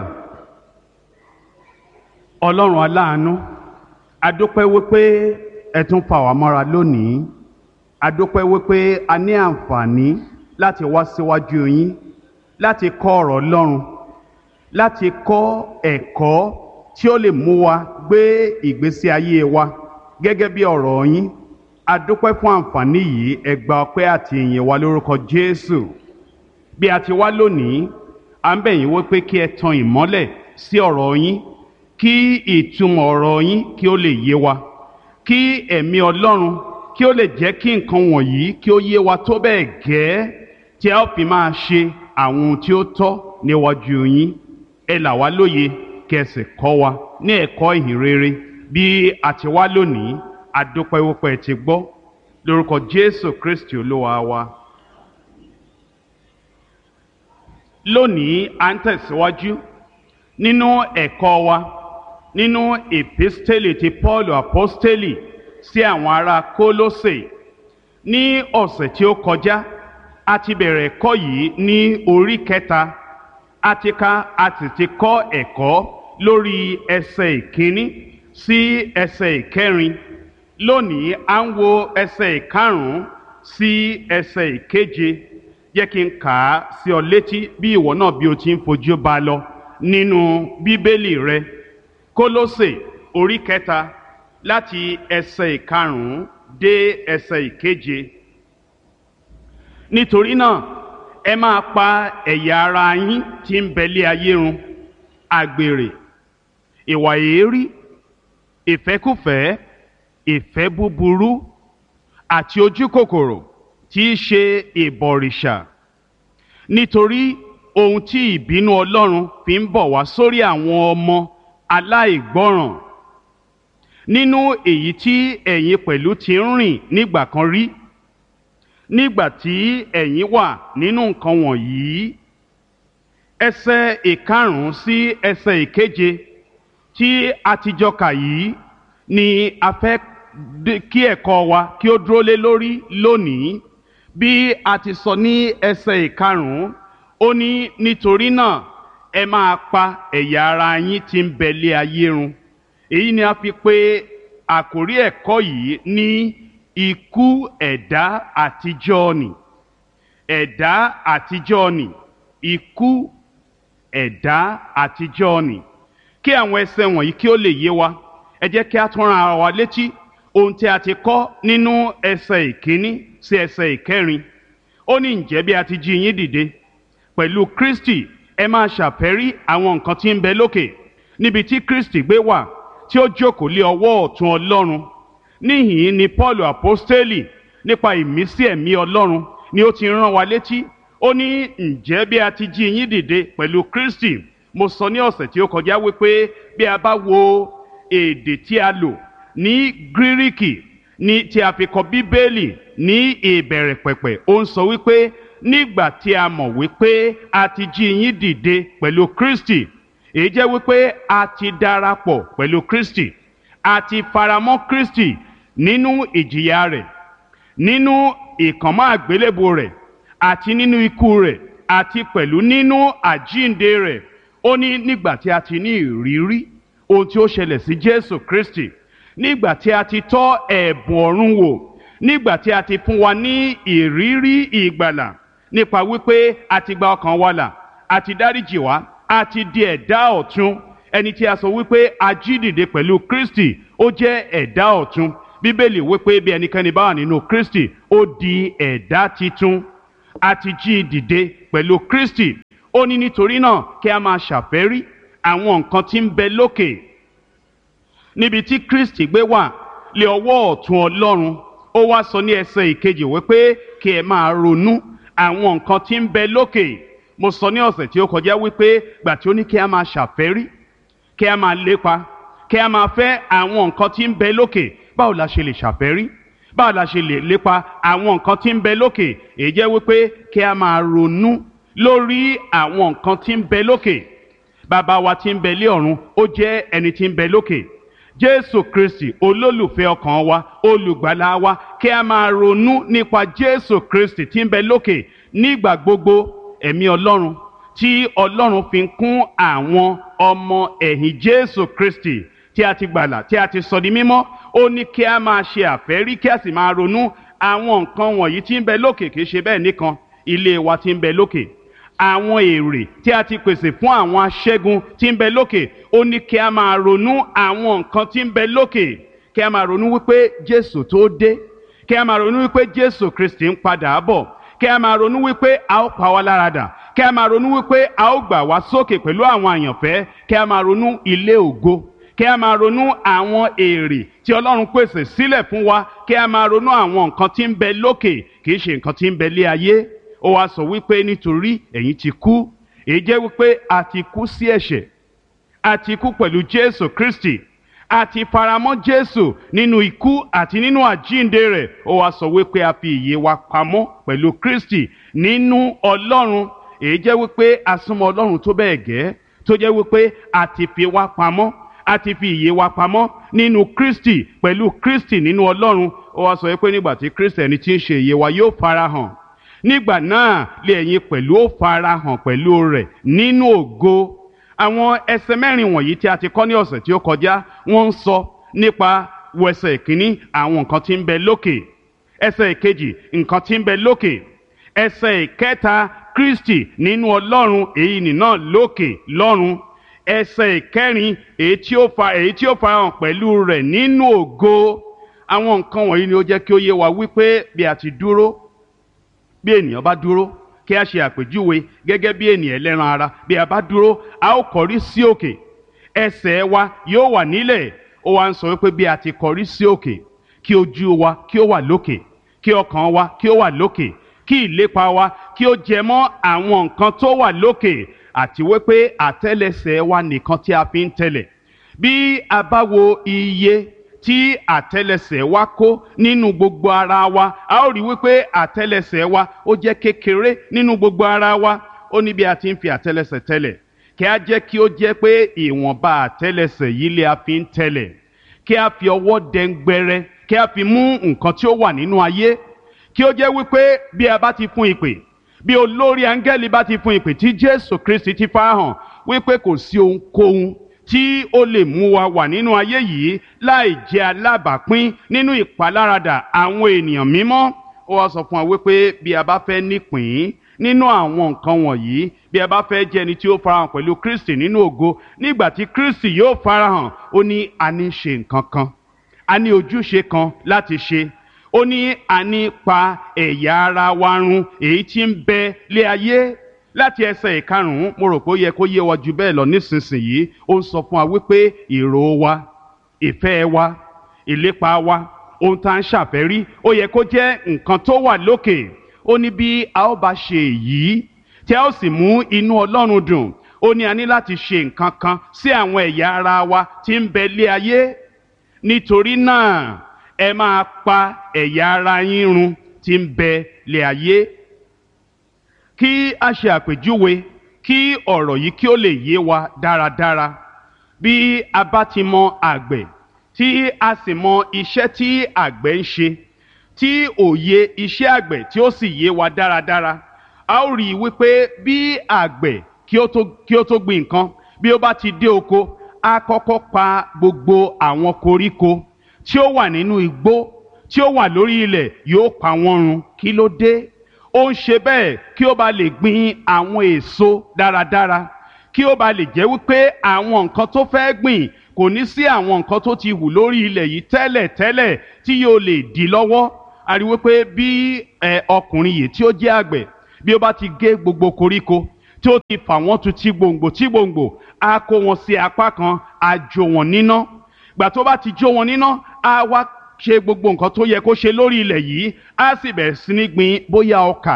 Ọlọ́run aláàánú, a dúpẹ́ wípé ẹ tún fà wá mọ́ra lónìí. A dúpẹ́ wípé a ní àǹfààní láti wá síwájú yín, láti kọ́ ọ̀rọ̀ Ọlọ́run, láti kọ́ ẹ̀kọ́ tí ó lè mú wa gbé ìgbésí ayé wa gẹ́gẹ́ bí ọ̀rọ̀ yín. A dúpẹ́ fún àǹfààní yìí, ẹ gba ọpẹ́ àti ìyìn wa lórúkọ Jésù. Bí a ti wá lónìí, à ń bẹ̀ yín wípé kí ẹ tan ìmọ́lẹ̀ sí ọ̀rọ̀ yín, kí ìtumọ̀ ọ̀rọ̀ yín kí ó lè yé wa, kí ẹ̀mí Ọlọ́run kí ó lè jẹ́ kí nǹkan wọ̀nyí kí ó yé wa tó bẹ́ẹ̀ gẹ́ tí a ó fi máa ṣe àwọn ohun tí ó tọ́ níwájú yín. Ẹ là wá lóye kí ẹ sì kọ́ wa ní ẹ̀kọ́ ìhìn rere. Bí a ti wá lónìí, a dúpẹ́ wípé ẹ ti gbọ́, lórúkọ Jésù Kristi Olúwa wa. Lónìí a ń tẹ̀síwájú nínú ẹ̀kọ́ wa nínú èpísítélì ti Paul apọ́stélì sí àwọn ará Kólósè. Ní ọ̀sẹ̀ tí ó kọjá, a ti bẹ̀rẹ̀ ẹ̀kọ́ yìí ní orí kẹta. A sì ti kọ́ ẹ̀kọ́ lórí ẹsẹ̀ ìkíní sí ẹsẹ̀ ìkẹrin. Lónìí a ń wo ẹsẹ̀ ìkarùn-ún sí ẹsẹ̀ ìkeje. Jẹ́ kí n kà á sí ọ létí bí ìwọ náà bí o ti ń fojú bá lọ nínú Bíbélì rẹ. Kólósè orí kẹta láti ẹsẹ̀ ìkarùn-ún dé ẹsẹ̀ ìkeje. Nítorí náà, ẹ máa pa ẹ̀yà ara yín tí ń bẹ lé ayé run: àgbèrè, ìwà èérí, ìfẹ́kúfẹ̀ẹ́, ìfẹ́ búburú àti ojúkòkòrò tí í ṣe ìbọ̀rìṣà. Nítorí ohun tí ìbínú Ọlọ́run fi ń bọ̀ wá sórí àwọn ọmọ aláìgbọ́ràn, nínú èyí tí ẹ̀yin pẹ̀lú ti ń rìn nígbà kan rí, nígbà tí ẹ̀yin wà nínú nǹkan wọ̀nyí. Ẹsẹ̀ ìkarùn-ún sí ẹsẹ̀ ìkeje tí a ti jọ kà yìí ni a fẹ́ kí ẹ̀kọ́ wa kí ó dúró lé lórí lónìí. Bí a ti sọ ní ẹsẹ̀ ìkarùn-ún, ó ní nítorí náà ẹ máa pa ẹ̀yà ara yín tí ń bẹ lé ayé run. Èyí ni a fi pè àkórí ẹ̀kọ́ yìí ní ikú ẹ̀dá àtijọ́ nì. Ẹ̀dá àtijọ́ nì, ikú ẹ̀dá àtijọ́ nì. Kí àwọn ẹsẹ̀ wọ̀nyí kí ó lè yé wa, ẹ jẹ́ kí a tún rán ara wa létí ohun tí a ti kọ́ nínú ẹsẹ̀ ìkíní sí ẹsẹ̀ ìkẹrin. Ó ní ǹjẹ́ bí a ti jí yín dìde pẹ̀lú Kristi, ẹ máa ṣàfẹ́rí àwọn nǹkan tí ń bẹ lókè, níbi tí Kristi gbé wà, tí ó jókòó lé ọwọ́ ọ̀tún Ọlọ́run. Níhìn-ín ni Paul apọ́stélì nípa ìmísí ẹ̀mí Ọlọ́run ni ó ti rán wa létí. Ó ní ǹjẹ́ bí a ti jí yín dìde pẹ̀lú Kristi. Mo sọ ní ọ̀sẹ̀ tí ó kọjá wípé bí a bá wo èdè tí a lò ní Gíríkì ní tí a fi kọ Bíbélì ní ìbẹ̀rẹ̀ pẹ̀pẹ̀, ó ń sọ wípé nígbà tí a mọ̀ wípé a ti jí yín dìde pẹ̀lú Kristi, èyí jẹ́ wípé a ti darapọ̀ pẹ̀lú Kristi, a ti faramọ́ Kristi nínú ìjìyà rẹ̀, nínú ìkànmọ́ àgbélébùú rẹ̀, àti nínú ikú rẹ̀, àti pẹ̀lú nínú àjíǹde rẹ̀. Ó ní nígbà tí a ti ní ìrírí ohun tí ó ṣẹlẹ̀ sí Jésù Kristi, nígbà tí a ti tọ́ ẹ̀bùn ọ̀run wò, nígbà tí a ti fún wa ní ìrírí ìgbàlà nípa wípé a ti gba ọkàn wa là, a ti dáríjì wá, a ti di ẹ̀dá ọ̀tun. Ẹni tí a sọ wípé a jí dìde pẹ̀lú Kristi, ó jẹ́ ẹ̀dá ọ̀tun. Bíbélì wípé bí ẹnikẹ́ni bá wà nínú Kristi, ó di ẹ̀dá titun. a ti jí i dìde pẹ̀lú Kristi. Ó ní nítorí náà kí a máa ṣàfẹ́rí àwọn nǹkan tí ń bẹ lókè, níbi tí Kristi gbé wà lé ọwọ́ ọ̀tún Ọlọ́run. Ó wá sọ ní ẹsẹ̀ ìkejì wípé kí ẹ máa ronú àwọn nǹkan tí ń bẹ lókè. Mo sọ ní ọ̀sẹ̀ tí ó kọjá wípé gbà tí ó ní kí a máa ṣàfẹ́rí, kí a máa lépa, kí a máa fẹ́ àwọn nǹkan tí ń bẹ lókè. Báwo la ṣe lè ṣàfẹ́rí? Báwo la ṣe lè lépa àwọn nǹkan tí ń bẹ lókè? Èyí jẹ́ wípé kí a máa ronú lórí àwọn nǹkan tí ń bẹ lókè. Bàbá wa tí ń bẹ lé ọ̀run, ó jẹ́ ẹni tí ń bẹ lókè. Jésù Kristi, olólùfẹ́ ọkàn wa, olùgbàlà wa, kí a máa ronú nípa Jésù Kristi tí ń bẹ lókè nígbà gbogbo. Ẹ̀mí Ọlọ́run tí Ọlọ́run fi ń kún àwọn ọmọ ẹ̀yìn Jésù Kristi tí a ti gbàlà, tí a ti sọ di mímọ́, ó ní kí a máa ṣe àfẹ́rí, kí a sì máa ronú àwọn nǹkan wọ̀nyí tí ń bẹ lókè. Kì í ṣe bẹ́ẹ̀ nìkan, ilé wa tí ń bẹ lókè, àwọn èrè tí a ti pèsè fún àwọn aṣẹ́gun tí ń bẹ lókè. Ó ní kí a máa ronú àwọn nǹkan tí ń bẹ lókè, kí a máa ronú wípé Jésù tó dé, kí a máa ronú wípé Jésù Kristi ń padà bọ̀, kí a máa ronú wípé a ó pa wá láradà, kí a máa ronú wípé a ó gbà wá sókè pẹ̀lú àwọn àyànfẹ́, kí a máa ronú ilé ògo, kí a máa ronú àwọn èrè tí Ọlọ́run pèsè sílẹ̀ fún wa, kí a máa ronú àwọn nǹkan tí ń bẹ lókè, kì í ṣe nǹkan tí ń bẹ lé ayé. Ó wá sọ wípé nítorí ẹ̀yin ti kú. Èyí jẹ́ wípé a ti kú sí ẹ̀ṣẹ̀, a ti kú pẹ̀lú Jésù Kristi, a ti faramọ́ Jésù nínú ikú àti nínú àjíǹde rẹ̀. Ó wá sọ wípé a fi ìyè wa pamọ́ pẹ̀lú Kristi nínú Ọlọ́run. Èyí jẹ́ wípé a súnmọ́ Ọlọ́run tó bẹ́ẹ̀ gẹ́ tó jẹ́ wípé a ti fi wa pamọ́, a ti fi ìyè wa pamọ́ nínú Kristi, pẹ̀lú Kristi nínú Ọlọ́run. Ó wá sọ wípé nígbà tí Kristi ẹni tí ń ṣe ìyè wa yóò farahàn, nígbà náà lé ẹ̀yin pẹ̀lú ó farahàn pẹ̀lú rẹ̀ nínú ògo. Àwọn ẹsẹ̀ mẹ́rin wọ̀nyí tí a ti kọ́ ní ọ̀sẹ̀ tí ó kọjá, wọ́n ń sọ nípa ẹsẹ̀ ìkíní àwọn nǹkan tí ń bẹ lókè, ẹsẹ̀ ìkejì nǹkan tí ń bẹ lókè, ẹsẹ̀ ìkẹta Kristi nínú Ọlọ́run, èyí nìna lókè lọ́run, ẹsẹ̀ ìkẹrin èyí tí ó farahàn pẹ̀lú rẹ̀ nínú ògo. Àwọn nǹkan wọ̀nyí ni ó jẹ́ kí ó yé wa wípé bí a ti dúró, bí ènìyàn bá dúró, kí a ṣe àpèjúwe gẹ́gẹ́ bí ènìyàn ẹlẹ́ran ara, bí a bá dúró a ó kọrí sí òkè, ẹsẹ̀ wa yóò wà nílẹ̀. Ó wá ń sọ wípé bí a ti kọrí sí òkè, kí ojú wa kí ó wà lókè, kí ọkàn wa kí ó wà lókè, kí ìlépa wa kí ó jẹ mọ́ àwọn nǹkan tó wà lókè, àti wípé àtẹ́lẹsẹ̀ wa nìkan tí a fi ń tẹ̀lẹ̀. Bí a bá wo iye tí àtẹ́lẹsẹ̀ wa kó nínú gbogbo ara wa, a ó rí wípé àtẹ́lẹsẹ̀ wa ó jẹ́ kékeré nínú gbogbo ara wa. Ó ní bí a ti ń fi àtẹ́lẹsẹ̀ tẹ̀lẹ̀, kí a jẹ́ kí ó jẹ́ pé ìwọ̀nba àtẹ́lẹsẹ̀ yìí lé a fi ń tẹ̀lẹ̀, kí a fi ọwọ́ dẹ́ngbẹrẹ, kí a fi mú nǹkan tí ó wà nínú ayé, kí ó jẹ́ wípé bí a bá ti fún ìpè, bí olórí áńgẹ́lì bá ti fún ìpè tí Jésù Kristi ti farahàn, wípé kò sí ohunkóhun tí ó lè mú wa wà nínú ayé yìí láì jẹ́ alábàápín nínú ìpaláradà àwọn ènìyàn mímọ́. Ó wá sọ fún wa wípé bí a bá fẹ́ nípìn nínú àwọn nǹkan wọ̀nyí, bí a bá fẹ́ jẹ́ ẹni tí ó farahàn pẹ̀lú Kristi nínú ògo, nígbà tí Kristi yóò farahàn, ó ní a ní ṣe nǹkan kan, a ní ojúṣe kan láti ṣe. Ó ní a ní pa ẹ̀yà ara wa run èyí tí ń bẹ lé ayé. Láti ẹsẹ̀ ìkarùn-ún, mo rò pé ó yẹ kó yé wa jù bẹ́ẹ̀ lọ nísinsìnyí. Ó ń sọ fún wa wípé èrò wa, ìfẹ́ wa, ìlépa wa, ohun tá à ń ṣàfẹ́rí, ó yẹ kó jẹ́ nǹkan tó wà lókè. Ó ní bí a ó bá ṣe èyí tí a ó sì mú inú Ọlọ́run dùn, ó ní a ní láti ṣe nǹkan kan sí àwọn ẹ̀yà ara wa tí ń bẹ lé ayé. Nítorí náà ẹ máa pa ẹ̀yà ara yín run tí ń bẹ lé ayé. Kí a ṣe àpèjúwe kí ọ̀rọ̀ yìí kí ó lè yé wa dáradára. Bí a bá ti mọ àgbẹ̀, tí a sì mọ iṣẹ́ tí àgbẹ̀ ń ṣe, tí òye iṣẹ́ àgbẹ̀ tí ó sì yé wa dáradára, a ó rí i wípé bí àgbẹ̀ kí ó tó gbin nǹkan, bí ó bá ti dé oko, a kọ́kọ́ pa gbogbo àwọn koríko tí ó wà nínú igbó, tí ó wà lórí ilẹ̀, yóò pa wọ́n run. Kí ló dé? Ó ń ṣe bẹ́ẹ̀ kí ó bá lè gbin àwọn èso dáradára, kí ó bá lè jẹ́ wípé àwọn nǹkan tó fẹ́ gbìn kò ní sí àwọn nǹkan tó ti hù lórí ilẹ̀ yìí tẹ́lẹ̀ tí yóò lè dí lọ́wọ́. A rí wípé bí ọkùnrin yìí tí ó jẹ́ àgbẹ̀ bí ó bá ti gé gbogbo koríko tí ó ti fà wọ́n tu tí gbòǹgbò á kó wọn sí apá kan, á jó wọn níná. Gbà tó bá ti jó wọn níná, á wá ṣe gbogbo nǹkan tó yẹ kó ṣe lórí ilẹ̀ yìí, á sì bẹ̀rẹ̀ sí ní gbin bóyá ọkà,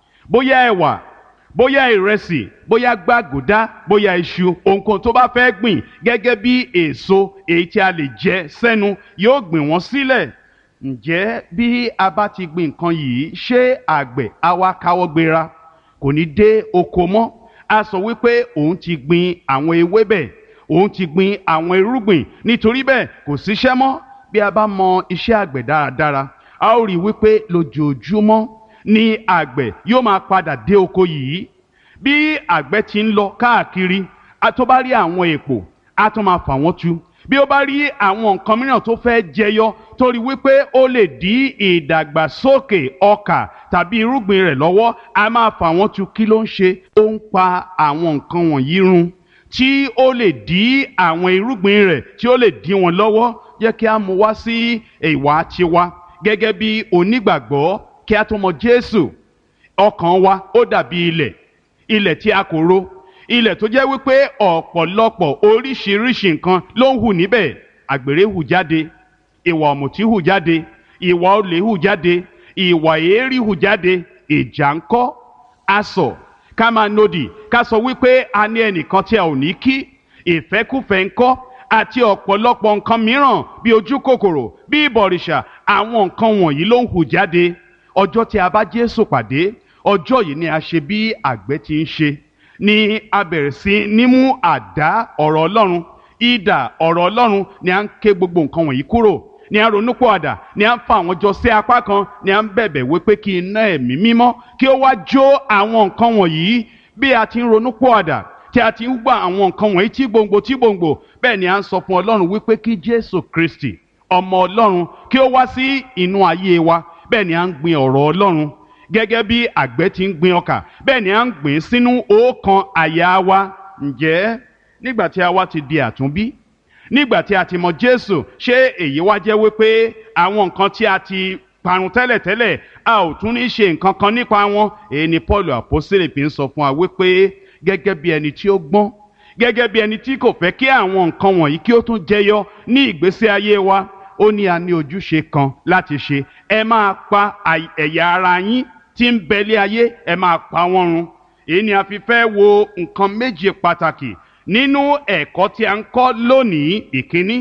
bóyá ẹ̀wà, bóyá ìrẹsì, bóyá gbàgùdá, bóyá iṣu, ohunkóhun tó bá fẹ́ gbìn gẹ́gẹ́ bí èso èyí tí a lè jẹ sẹ́nu, yóò gbìn wọ́n sílẹ̀. Ǹjẹ́ bí a bá ti gbin nǹkan yìí, ṣé àgbẹ̀ á wá káwọ́ gbéra, kò ní dé oko mọ́? A sọ wípé òun ti gbin àwọn ewébẹ̀, òun ti gbin àwọn irúgbìn, nítorí bẹ́ẹ̀ kò síṣẹ́ mọ́. Bí a bá mọ iṣẹ́ àgbẹ̀ dáradára, a ó rí wípé lójoojúmọ́ ni àgbẹ̀ yóò máa padà dé oko yìí. Bí àgbẹ̀ ti ń lọ káàkiri, a tó bá rí àwọn èpò, a tó máa fà wọ́n tu. Bí ó bá rí àwọn nǹkan mìíràn tó fẹ́ jẹyọ, tó rí wípé ó lè dí ìdàgbàsókè ọkà tàbí irúgbìn rẹ̀ lọ́wọ́, a máa fà wọ́n tu. Kí ló ń ṣe? Ó ń pa àwọn nǹkan wọ̀nyí run tí ó lè dí àwọn irúgbìn rẹ̀, tí ó lè dí wọn lọ́wọ́. Jẹ́ kí a mú wá sí ìwà tiwa gẹ́gẹ́ bí onígbàgbọ́. Kí a tó mọ Jésù, ọkàn wa ó dàbí ilẹ̀ tí a kò ro, ilẹ̀ tó jẹ́ wípé ọ̀pọ̀lọpọ̀ oríṣiríṣi nǹkan ló ń hù níbẹ̀. Àgbèrè hù jáde, ìwà ọ̀mùtí hù jáde, ìwà olè hù jáde, ìwà èérí hù jáde. Ìjà ńkọ́? Asọ̀, ká máa nodì, ká sọ wípé a ní ẹnìkan tí a ò ní kí. Ìfẹ́kúfẹ̀ẹ́ ńkọ́? Àti ọ̀pọ̀lọpọ̀ nǹkan mìíràn bí ojú kòkòrò, bí ìbọ̀rìṣà. Àwọn nǹkan wọ̀nyí ló ń hù jáde. Ọjọ́ tí a bá Jésù pàdé, ọjọ́ yìí ni a ṣe bí àgbẹ̀ ti ń ṣe, ni a bẹ̀rẹ̀ sí ní mú àdá ọ̀rọ̀ Ọlọ́run, idà ọ̀rọ̀ Ọlọ́run, ni a ń ké gbogbo nǹkan wọ̀nyí kúrò, ni a ń ronúpìwàdà, ni a ń fa àwọn jọ sí apá kan, ni a ń bẹ̀bẹ̀ wípé kí iná ẹ̀mí mímọ́ kí ó wá jó àwọn nǹkan wọ̀nyí. Bí a ti ń ronúpìwàdà, tí a ti ń gbà àwọn nǹkan wọ̀nyí tí gbòǹgbò, bẹ́ẹ̀ ni a ń sọ fún Ọlọ́run wípé kí Jésù Kristi, ọmọ Ọlọ́run, kí ó wá sí inú ayé wa. Bẹ́ẹ̀ ni a ń gbin ọ̀rọ̀ Ọlọ́run gẹ́gẹ́ bí àgbẹ̀ ti ń gbin ọkà, bẹ́ẹ̀ ni a ń gbìn sínú ọkàn àyà wa. Ǹjẹ́ nígbà tí a wá ti di àtúnbí, nígbà tí a ti mọ Jésù, ṣé èyí wá jẹ́ wípé àwọn nǹkan tí a ti parun tẹ́lẹ̀tẹ́lẹ̀ a ò tún ní ṣe nǹkan kan nípa wọn? Èyí ni Paul àpọ́sítélì fi ń sọ fún wa wípé gẹ́gẹ́ bí ẹni tí ó gbọ́n, gẹ́gẹ́ bí ẹni tí kò fẹ́ kí àwọn nǹkan wọ̀nyí kí ó tún jẹyọ ní ìgbésí ayé wa, ó ní a ní ojúṣe kan láti ṣe. Ẹ máa pa ẹ̀yà ara yín tí ń bẹ lé ayé, ẹ máa pa wọ́n run. Èyí ni a fi fẹ́ wo nǹkan méje pàtàkì nínú ẹ̀kọ́ tí a ń kọ́ lónìí. Ìkíní,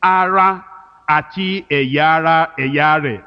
ara àti ẹ̀yà rẹ̀.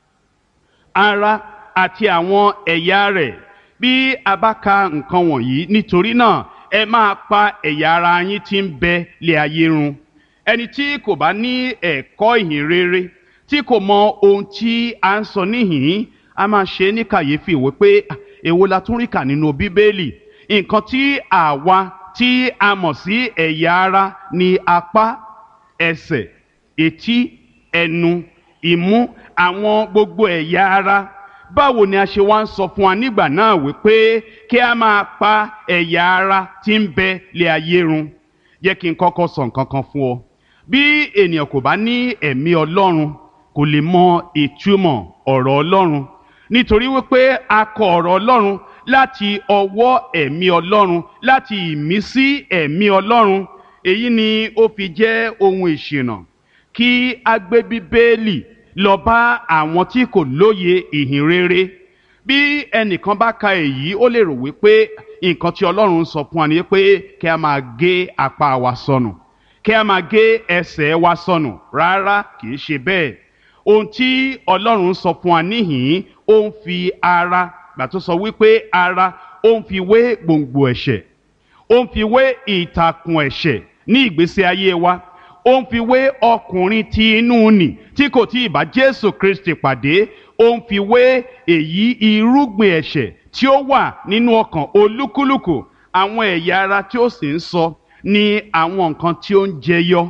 Ara àti àwọn ẹ̀yà rẹ̀. Bí a bá ka nǹkan wọ̀nyí, nítorí náà ẹ máa pa ẹ̀yà ara yín tí ń bẹ lé ayé run. Ẹni tí kò bá ní ẹ̀kọ́ ìhìn rere, tí kò mọ ohun tí a ń sọ níhìn, a máa ṣe ní kàyéfì wípé èwo la tún rí kà nínú Bíbélì. Nǹkan tí àwa tí a mọ̀ sí ẹ̀yà ara ni apá, ẹsẹ̀, etí, ẹnu, imú, àwọn gbogbo ẹ̀yà ara. Báwo ni a ṣe wá ń sọ fún wa nígbà náà wípé kí a máa pa ẹ̀yà ara tí ń bẹ lé ayé run? Jẹ́ kí n kọ́kọ́ sọ nǹkan kan fún ọ. Bí ènìyàn kò bá ní ẹ̀mí Ọlọ́run, kò lè mọ ìtumọ̀ ọ̀rọ̀ Ọlọ́run, nítorí wípé a kọ ọ̀rọ̀ Ọlọ́run láti ọwọ́ ẹ̀mí Ọlọ́run, láti ìmísí ẹ̀mí Ọlọ́run. Èyí ni ó fi jẹ́ ohun ìṣìnà kí a gbé Bíbélì lọ bá àwọn tí kò lóye ìhìn rere. Bí ẹnìkan bá ka èyí, ó lè rò wípé nǹkan tí Ọlọ́run sọ fún wa ni pé kí a máa gé apá wa sọnù, kí a máa gé ẹsẹ̀ wa sọnù. Rárá, kì í ṣe bẹ́ẹ̀. Ohun tí Ọlọ́run sọ fún wa níhìn, ó ń fi ara, gbà tó sọ wípé ara, ó ń fi wé gbòǹgbò ẹ̀ṣẹ̀, ó ń fi wé ìtàkùn ẹ̀ṣẹ̀ ní ìgbésí ayé wa, ó ń fi wé ọkùnrin tí inú nì tí kò tí ì bá Jésù Kristi pàdé, ó ń fi wé èyí irúgbìn ẹ̀ṣẹ̀ tí ó wà nínú ọkàn olúkúlùkù. Àwọn ẹ̀yà ara tí ó sì ń sọ ní àwọn nǹkan tí ó ń jẹyọ,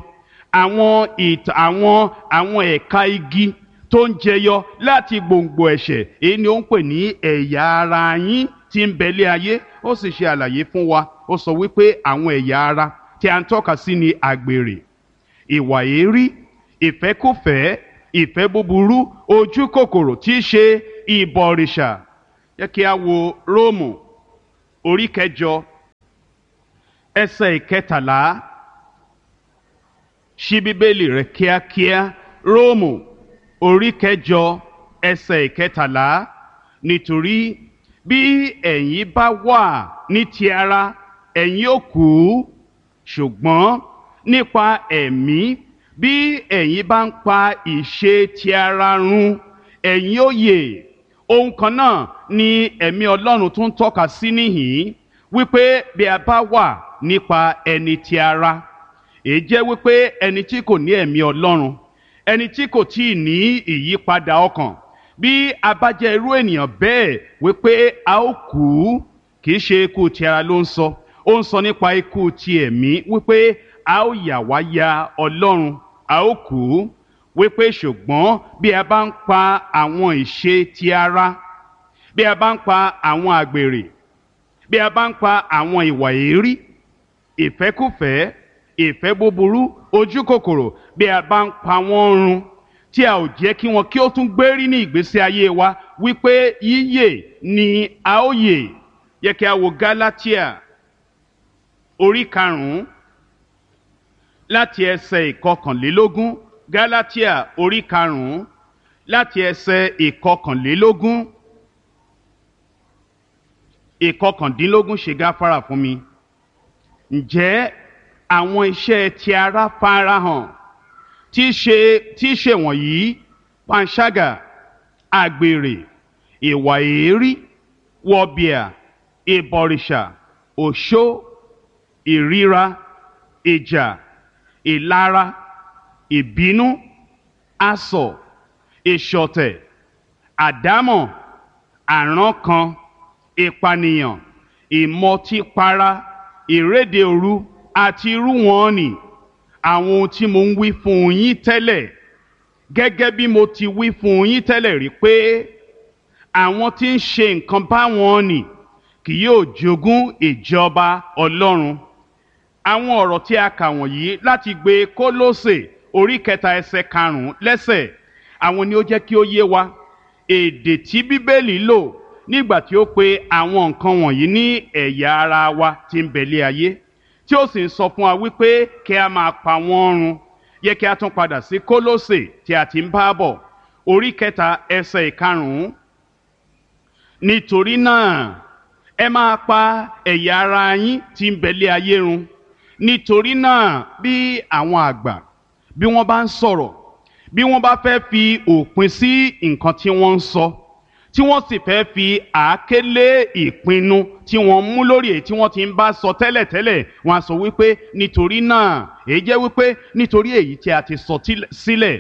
àwọn ẹ̀ka igi tó ń jẹyọ láti gbòǹgbò ẹ̀ṣẹ̀. Èyí ni ó ń pè ní ẹ̀yà ara yín tí ń bẹ lé ayé. Ó sì ṣe àlàyé fún wa, ó sọ wípé àwọn ẹ̀yà ara tí a ń tọ́ka sí ni àgbèrè, ìwà èérí, ìfẹ́kúfẹ̀ẹ́, ìfẹ́ búburú, ojú kòkòrò tí í ṣe ìbọ̀rìṣà, Yẹ kí a wo Róòmù orí kẹjọ ẹsẹ̀ ìkẹtàlá. Ṣí bíbélì rẹ kíákíá. Róòmù orí kẹjọ ẹsẹ̀ ìkẹtàlá. Nítorí bí ẹ̀yin bá wà ní ti ara, ẹ̀yin ó kú, ṣùgbọ́n nípa ẹ̀mí bí ẹ̀yin bá ń pa ìṣe ti ara run, ẹ̀yin ó yè. Ohun kan náà ni ẹ̀mí Ọlọ́run tún tọ́ka sí níhìn-ín, wípé bí a bá wà nípa ẹni ti ara, èyí jẹ́ wípé ẹni tí kò ní ẹ̀mí Ọlọ́run, ẹni tí kò tíì ní ìyípadà ọkàn, bí a bá jẹ́ irú ènìyàn bẹ́ẹ̀, wípé a ó kú. Kì í ṣe ikú ti ara ló ń sọ, ó ń sọ nípa ikú ti ẹ̀mí, wípé a ó yà wá ya Ọlọ́run, a ó kú. Wípé ṣùgbọ́n bí a bá ń pa àwọn ìṣe ti ara, bí a bá ń pa àwọn àgbèrè, bí a bá ń pa àwọn ìwà èérí, ìfẹ́kúfẹ̀ẹ́, ìfẹ́ búburú, ojú kòkòrò, bí a bá ń pa wọ́n run, tí a ò jẹ́ kí wọn kí ó tún gbérí ní ìgbésí ayé wa, wípé yíyè ni a ó yè. Yẹ kí a wo Gálátíà orí 5 láti ẹsẹ̀ ìkọkànlélógún. Gálátíà orí 5 láti ẹsẹ̀ ìkọkànlélógún. Ìkọkàndínlógún ṣe gáfárà fún mi. Ǹjẹ́ àwọn iṣẹ́ ti ara farahàn, tí í ṣe wọ̀nyí: panṣágà, àgbèrè, ìwà èérí, wọ̀bìà, ìbọ̀rìṣà, òṣó, ìríra, ìjà, ìlara, ìbínú, asọ̀, ìṣọ̀tẹ̀, àdámọ̀, àrankàn, ìpànìyàn, ìmọtípara, ìréde òru àti irú wọn nì. Àwọn ohun tí mo ń wí fún yín tẹ́lẹ̀, gẹ́gẹ́ bí mo ti wí fún yín tẹ́lẹ̀ rí, pé àwọn tí ń ṣe nǹkan báwọn nì kì yóò jogún ìjọba Ọlọ́run. Àwọn ọ̀rọ̀ tí a kà wọ̀nyí láti gbé Kólósè orí 3 ẹsẹ̀ 5 lẹ́sẹ̀, àwọn ni ó jẹ́ kí ó yé wa èdè tí Bíbélì lò nígbà tí ó pe àwọn nǹkan wọ̀nyí ní ẹ̀yà ara wa tí ń bẹ̀lé ayé, tí ó sì ń sọ fún wa wípé kí a máa pa wọ́n run. Yẹ kí a tún padà sí Kólósè tí a ti ń bá bọ̀, orí 3 ẹsẹ̀ 5. Nítorí náà ẹ máa pa ẹ̀yà ara yín tí ń bẹ̀lé ayé run. Nítorí náà bí àwọn àgbà, bí wọ́n bá ń sọ̀rọ̀, bí wọ́n bá fẹ́ fi òpin sí nǹkan tí wọ́n ń sọ, tí wọ́n sì fẹ́ fi àáké lé ìpinnu tí wọ́n mú lórí èyí tí wọ́n ti ń bá sọ tẹ́lẹ̀tẹ́lẹ̀, wọ́n á sọ wípé nítorí náà, èyí jẹ́ wípé nítorí èyí tí a ti sọ sílẹ̀,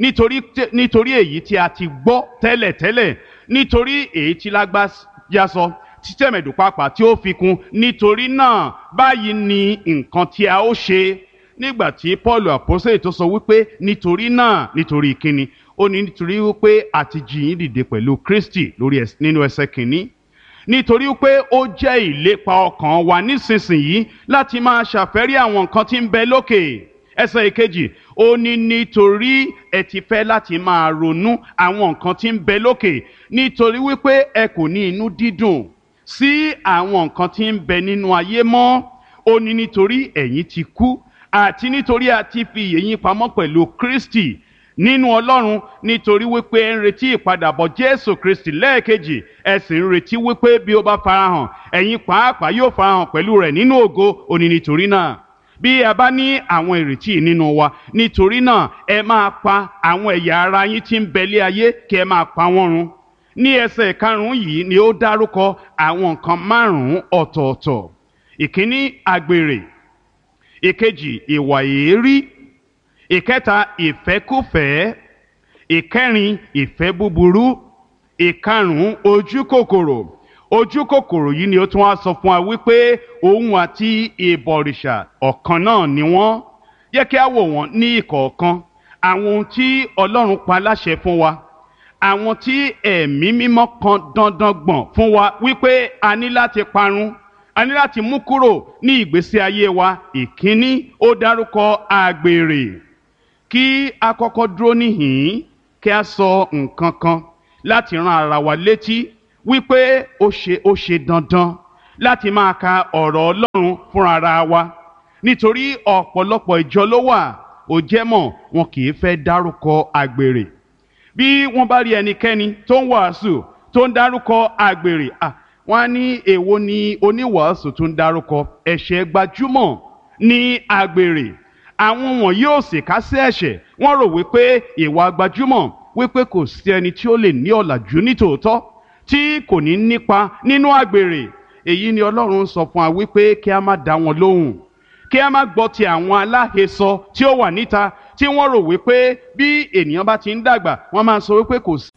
nítorí èyí tí a ti gbọ́ tẹ́lẹ̀tẹ́lẹ̀, nítorí èyí tí lágbájá sọ, tí tẹ̀mẹ̀dù pàápàá tí ó fi kún, nítorí náà báyìí ni nǹkan tí a ó ṣe. Nígbà tí Pọ́ọ̀lù àpọ́sítélì tó sọ wípé nítorí náà, nítorí kíni? Ó ní nítorí wípé a ti jí yín dìde pẹ̀lú Kristi nínú ẹsẹ̀ 1. Nítorí wípé ó jẹ́ ìlépa ọkàn wa nísinsìnyí láti máa ṣàfẹ́rí àwọn nǹkan tí ń bẹ lókè. Ẹsẹ̀ 2, ó ní nítorí ẹ ti fẹ́ láti máa ronú àwọn nǹkan tí ń bẹ lókè, nítorí wípé ẹ kò ní inú dídùn sí àwọn nǹkan tí ń bẹ nínú ayé mọ́. Ó ní nítorí ẹ̀yin ti kú, àti nítorí a ti fi ìyè yín pamọ́ pẹ̀lú Kristi nínú Ọlọ́run, nítorí wípé ẹ ń retí ìpadàbọ̀ Jésù Kristi lẹ́ẹ̀kejì, ẹ sì ń retí wípé bí ó bá farahàn, ẹ̀yin pàápàá yóò farahàn pẹ̀lú rẹ̀ nínú ògo. Ó ní nítorí náà bí a bá ní àwọn ìrètí nínú wa, nítorí náà ẹ máa pa àwọn ẹ̀yà ara yín tí ń bẹ̀lé ayé, kí ẹ máa pa wọ́n run. Ní ẹsẹ̀ 5 yìí ni ó dárúkọ àwọn nǹkan 5 ọ̀tọ̀ọ̀tọ̀. Ìkíní, àgbèrè. Ìkejì, ìwà èérí. Ìkẹta, ìfẹ́kúfẹ̀ẹ́. Ìkẹrin, ìfẹ́ búburú. Ìkarùn-ún, ojú kòkòrò. Ojú kòkòrò yìí ni ó tún wá sọ fún wa wípé òun àti ìbọ̀rìṣà ọ̀kan náà ni wọ́n. Jẹ́ kí a wò wọ́n ní ìkọ̀ọ̀kan. Àwọn ohun tí Ọlọ́run pa láṣẹ fún wa, àwọn tí ẹ̀mí mímọ́ kan dandan gbọ̀n fún wa wípé a ní láti parun, a ní láti mú kúrò ní ìgbésí ayé wa. Ìkíní, ó dárúkọ àgbèrè. Kí a kọ́kọ́ dúró níhìn-ín kí a sọ nǹkan kan láti rán ara wa létí wípé ó ṣe dandan láti máa ka ọ̀rọ̀ Ọlọ́run fúnra wa nítorí ọ̀pọ̀lọpọ̀ ìjọ ló wà ó jẹ́ mọ̀ wọn kì í fẹ́ dárúkọ àgbèrè. Bí wọ́n bá rí ẹnikẹ́ni tó ń wàásù tó ń dárúkọ àgbèrè, wọ́n á ní èwo ni oníwàásù tó ń dárúkọ ẹ̀ṣẹ̀ gbajúmọ̀ ní àgbèrè. Àwọn wọn yóò sì ká sí ẹ̀ṣẹ̀, wọ́n rò wípé ìwà gbajúmọ̀ wípé kò sí ẹni tí ó lè ní ọ̀làjú nítòótọ́ tí kò ní nípa nínú àgbèrè. Èyí ni Ọlọ́run sọ fún wa wípé kí a má dá wọn lóhùn, kí a má gbọ́ ti àwọn aláhesọ tí ó wà níta tí wọ́n rò wípé bí ènìyàn bá ti ń dàgbà wọ́n máa sọ wípé kò sí